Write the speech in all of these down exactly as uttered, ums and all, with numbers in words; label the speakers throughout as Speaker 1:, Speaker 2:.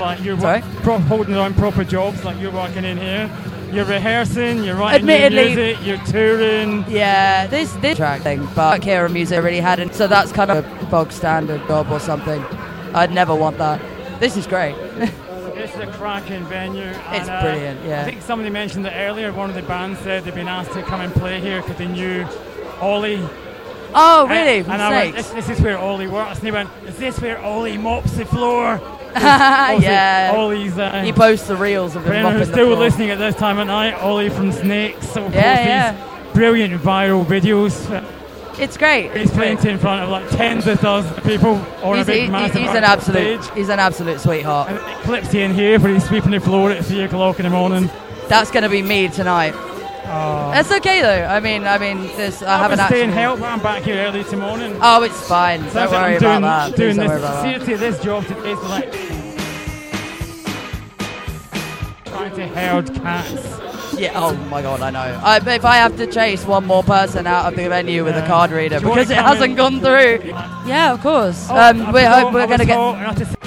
Speaker 1: like you're
Speaker 2: Sorry?
Speaker 1: pro- holding down proper jobs, like you're working in here. You're rehearsing, you're writing your
Speaker 2: Admittedly-
Speaker 1: music, you're touring.
Speaker 2: Yeah, this this track thing, but Kira music really hadn't. So that's kind of a bog standard job or something. I'd never want that. This is great.
Speaker 1: It's a cracking venue. And,
Speaker 2: It's
Speaker 1: uh,
Speaker 2: brilliant, yeah.
Speaker 1: I think somebody mentioned that earlier. One of the bands said they've been asked to come and play here because they knew Ollie.
Speaker 2: Oh, really?
Speaker 1: And,
Speaker 2: From
Speaker 1: and I went,
Speaker 2: Snakes?
Speaker 1: this, this is where Ollie works. And he went, is this where Ollie mops the floor?
Speaker 2: Yeah.
Speaker 1: Ollie's. Uh,
Speaker 2: He posts the reels of
Speaker 1: For
Speaker 2: him
Speaker 1: anyone
Speaker 2: mopping
Speaker 1: who's
Speaker 2: the
Speaker 1: still
Speaker 2: floor.
Speaker 1: listening at this time of night, Ollie from Snakes. So
Speaker 2: Yeah,
Speaker 1: these brilliant viral videos.
Speaker 2: It's great.
Speaker 1: He's playing to in front of like tens of thousands of people on
Speaker 2: He's,
Speaker 1: a big
Speaker 2: he-
Speaker 1: massive
Speaker 2: he's an
Speaker 1: arcade
Speaker 2: absolute.
Speaker 1: stage.
Speaker 2: He's an absolute sweetheart.
Speaker 1: And it clips you in here where he's sweeping the floor at three o'clock in the morning.
Speaker 2: That's going to be me tonight.
Speaker 1: Oh.
Speaker 2: That's okay though. I mean, I mean, this. I
Speaker 1: I've
Speaker 2: haven't
Speaker 1: been staying
Speaker 2: actually.
Speaker 1: help. I'm back here early tomorrow morning.
Speaker 2: Oh, it's fine. Don't
Speaker 1: That's it,
Speaker 2: worry
Speaker 1: I'm doing,
Speaker 2: about that.
Speaker 1: Doing
Speaker 2: Please don't worry
Speaker 1: this,
Speaker 2: about that.
Speaker 1: seriously, this job today is like trying to herd cats.
Speaker 2: Yeah. Oh my god, I know. I, if I have to chase one more person out of the venue with a
Speaker 1: Yeah.
Speaker 2: card reader
Speaker 1: Do you wanna
Speaker 2: because it
Speaker 1: come
Speaker 2: hasn't
Speaker 1: in?
Speaker 2: gone through. Yeah, of course.
Speaker 1: Oh,
Speaker 2: um,
Speaker 1: I
Speaker 2: we're
Speaker 1: forgot,
Speaker 2: hope we're
Speaker 1: I
Speaker 2: gonna
Speaker 1: was
Speaker 2: get.
Speaker 1: told not to say-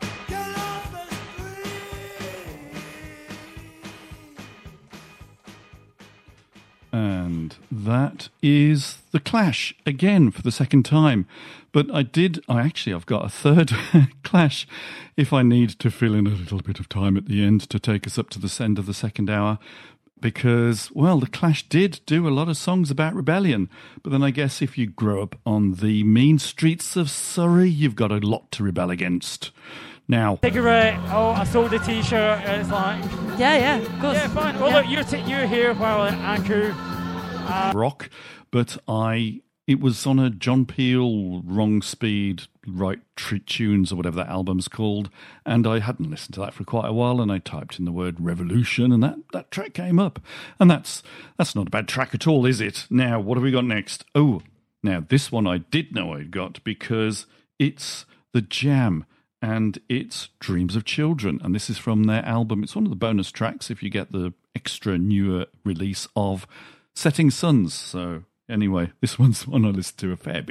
Speaker 3: And that is The Clash, again for the second time. But I did, I actually, I've got a third Clash if I need to fill in a little bit of time at the end to take us up to the end of the second hour. Because, well, The Clash did do a lot of songs about rebellion. But then I guess if you grow up on the mean streets of Surrey, you've got a lot to rebel against. Now,
Speaker 1: Cigarette. Oh, I sold a T-shirt. It's like,
Speaker 2: Yeah, yeah, of course.
Speaker 1: yeah, fine. Well,
Speaker 2: Yeah.
Speaker 1: look, you're t- you're here while at Anku.
Speaker 3: rock, but I it was on a John Peel Wrong Speed Right Treat Tunes or whatever that album's called, and I hadn't listened to that for quite a while, and I typed in the word revolution, and that, that track came up, and that's that's not a bad track at all, is it? Now, what have we got next? Oh, now this one I did know I'd got because it's The Jam. And it's Dreams of Children. And this is from their album. It's one of the bonus tracks if you get the extra newer release of Setting Suns. So anyway, this one's one I listened to a fair bit.